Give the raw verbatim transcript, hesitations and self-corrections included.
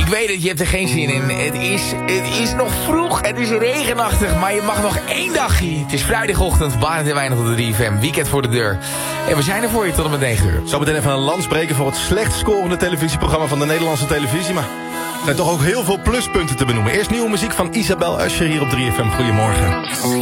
Ik weet het, je hebt er geen zin in. Het is, het is nog vroeg, het is regenachtig, maar je mag nog één dagje. Het is vrijdagochtend, Barend en Weinig op de drie F M. Weekend voor de deur. En we zijn er voor je tot en met negen uur. Zo meteen even een lans breken voor het slecht scorende televisieprogramma van de Nederlandse televisie. Maar er zijn toch ook heel veel pluspunten te benoemen. Eerst nieuwe muziek van Isabel Usher hier op drie F M. Goedemorgen.